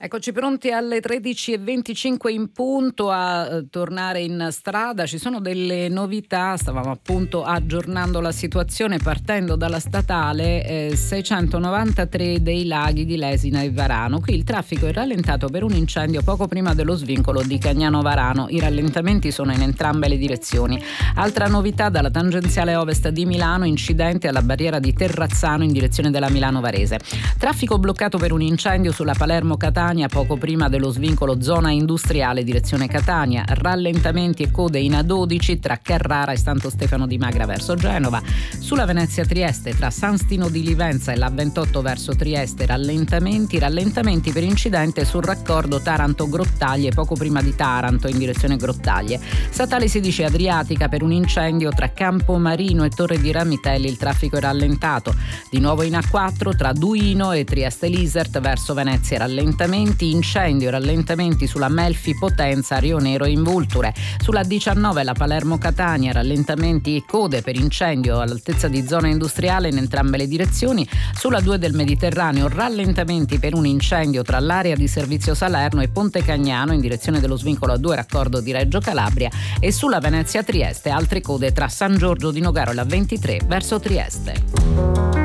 Eccoci pronti alle 13:25 in punto a tornare in strada. Ci sono delle novità, stavamo appunto aggiornando la situazione partendo dalla statale 693 dei laghi di Lesina e Varano. Qui il traffico è rallentato per un incendio poco prima dello svincolo di Cagnano Varano. I rallentamenti sono in entrambe le direzioni. Altra novità dalla tangenziale ovest di Milano, incidente alla barriera di Terrazzano in direzione della Milano Varese. Traffico bloccato per un incendio sulla Palermo-Catania poco prima dello svincolo zona industriale direzione Catania, rallentamenti e code in A12 tra Carrara e Santo Stefano di Magra verso Genova, sulla Venezia-Trieste tra San Stino di Livenza e la 28 verso Trieste rallentamenti per incidente sul raccordo Taranto-Grottaglie poco prima di Taranto in direzione Grottaglie. Statale 16 Adriatica per un incendio tra Campomarino e Torre di Ramitelli, il traffico è rallentato. Di nuovo in A4 tra Duino e Trieste-Lisert verso Venezia rallentamenti sulla Melfi Potenza, Rio Nero in Vulture. Sulla 19 la Palermo-Catania, rallentamenti e code per incendio all'altezza di zona industriale in entrambe le direzioni. Sulla 2 del Mediterraneo, rallentamenti per un incendio tra l'area di servizio Salerno e Ponte Cagnano in direzione dello svincolo A2 raccordo di Reggio Calabria. E sulla Venezia-Trieste altre code tra San Giorgio di Nogaro e la 23 verso Trieste.